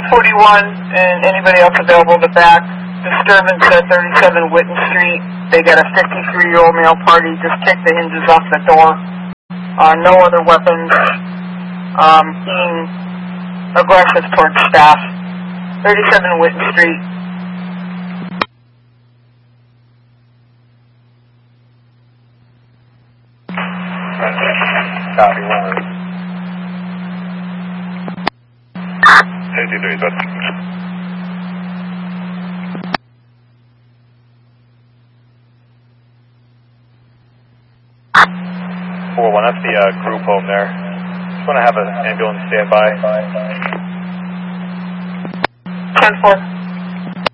1041 and anybody else available to back. Disturbance at 37 Witten Street. They got a 53-year-old male party. Just kicked the hinges off the door. No other weapons. Being aggressive towards staff. 37 Witten Street. Copy, 53, good. 4-1, that's the group home there. Just want to have an ambulance stand by. 10-4.